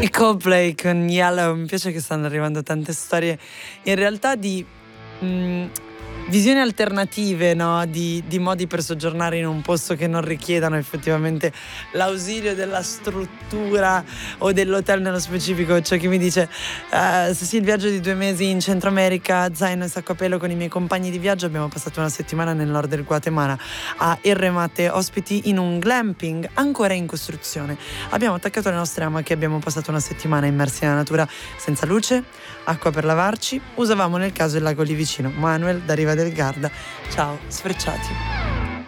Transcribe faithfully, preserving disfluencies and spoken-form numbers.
I Coldplay con Yellow. Mi piace che stanno arrivando tante storie in realtà di mh, visioni alternative, no? Di, di modi per soggiornare in un posto che non richiedano effettivamente l'ausilio della struttura o dell'hotel nello specifico. C'è chi mi dice uh, sì, il viaggio di due mesi in Centro America, zaino e sacco a pelo con i miei compagni di viaggio. Abbiamo passato una settimana nel nord del Guatemala a Erremate, ospiti in un glamping ancora in costruzione. Abbiamo attaccato le nostre amache e abbiamo passato una settimana immersi nella natura, senza luce, acqua per lavarci. Usavamo nel caso il lago lì vicino. Manuel da Riva del Garda. Ciao, sfrecciati.